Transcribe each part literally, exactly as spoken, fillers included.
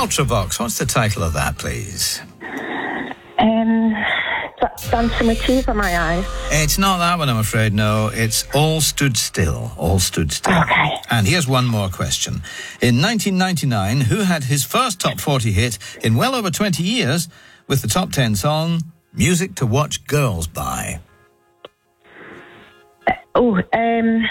Ultravox, what's the title of that, please? Um, Dancing with Tears in My Eyes. It's not that one, I'm afraid, no. It's All Stood Still. All Stood Still. Okay. And here's one more question. In nineteen ninety-nine, who had his first top forty hit in well over twenty years with the top ten song, Music to Watch Girls By? Uh, oh, um...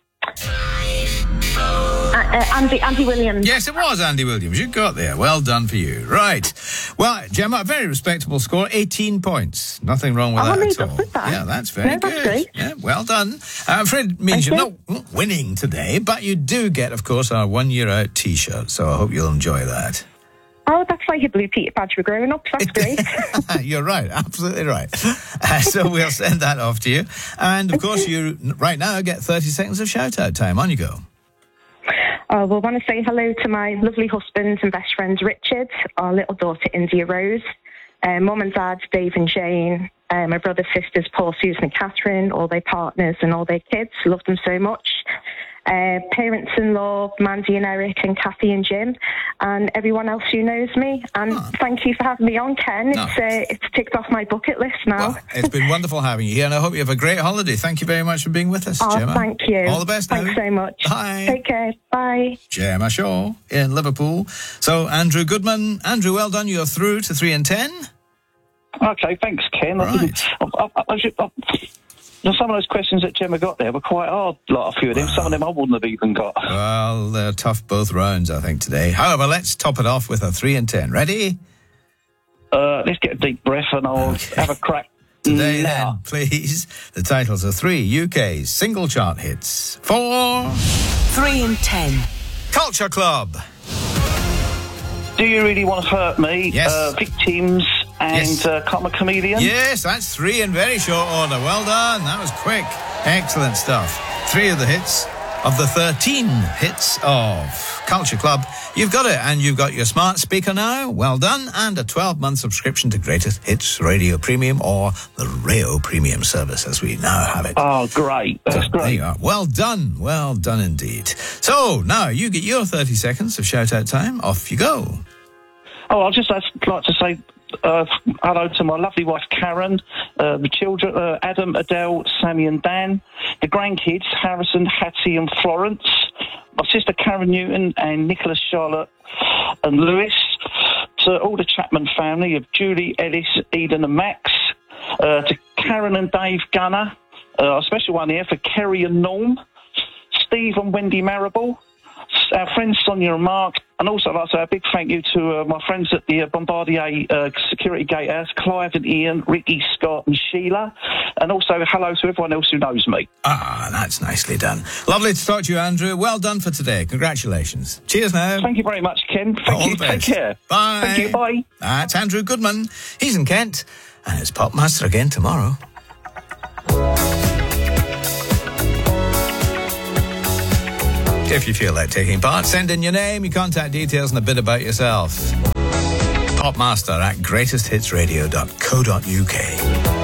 Uh, uh, Andy, Andy Williams. Yes, it was Andy Williams. You got there. Well done for you. Right. Well, Gemma, a very respectable score, eighteen points. Nothing wrong with Oh, that I at all. with that. Yeah, that's very no, good. That's great. Yeah, well done. Uh, I'm afraid it means Thank you're you. not winning today, but you do get, of course, our one year out T-shirt. So I hope you'll enjoy that. Oh, that's like a Blue Peter badge for growing up. That's great. You're right. Absolutely right. Uh, so we'll send that off to you. And, of course, you right now get thirty seconds of shout-out time. On you go. Oh, well, I want to say hello to my lovely husband and best friend, Richard, our little daughter, India Rose, uh, mum and dad, Dave and Jane, uh, my brother, sisters, Paul, Susan and Catherine, all their partners and all their kids. Love them so much. Uh, parents-in-law, Mandy and Eric and Kathy and Jim, and everyone else who knows me. And oh. thank you for having me on, Ken. No. It's, uh, it's ticked off my bucket list now. Well, it's been wonderful having you here, and I hope you have a great holiday. Thank you very much for being with us, oh, Gemma. Thank you. All the best now. Thanks so much. Bye. Take care. Bye. Gemma Shaw in Liverpool. So, Andrew Goodman. Andrew, well done. You're through to three and ten. Okay, thanks, Ken. Right. I, I, I, I, I, some of those questions that Gemma got there were quite hard, like a few of them. Wow. Some of them I wouldn't have even got. Well, they're tough both rounds, I think, today. However, let's top it off with a three and ten. Ready? Uh, let's get a deep breath and I'll okay. have a crack. Today, now. then, please. The titles are three U K single chart hits. Four. Three and ten. Culture Club. Do You Really Want to Hurt Me? Yes. Uh, Victims and yes. uh, Come a Comedian. Yes, that's three in very short order. Well done. That was quick. Excellent stuff. Three of the hits of the thirteen hits of Culture Club. You've got it, and you've got your smart speaker now. Well done. And a twelve-month subscription to Greatest Hits Radio Premium, or the Rayo Premium service, as we now have it. Oh, great. That's so, great. There you are. Well done. Well done indeed. So, now you get your thirty seconds of shout-out time. Off you go. Oh, I'd just like to say uh, hello to my lovely wife, Karen, uh, the children, uh, Adam, Adele, Sammy and Dan, the grandkids, Harrison, Hattie and Florence, my sister Karen Newton and Nicholas, Charlotte and Lewis, to all the Chapman family of Julie, Ellis, Eden and Max, uh, to Karen and Dave Gunner, uh, a special one here for Kerry and Norm, Steve and Wendy Marable, our friends Sonia and Mark, and also I'd like to say a big thank you to uh, my friends at the uh, Bombardier uh, Security Gatehouse, Clive and Ian, Ricky, Scott and Sheila, and also hello to everyone else who knows me. Ah, that's nicely done. Lovely to talk to you, Andrew. Well done for today. Congratulations. Cheers now. Thank you very much, Ken. Thank All you. the best. Take care. Bye. Thank you. Bye. That's Andrew Goodman. He's in Kent, and it's Popmaster again tomorrow. If you feel like taking part, send in your name, your contact details, and a bit about yourself. Popmaster at greatest hits radio dot co dot uk.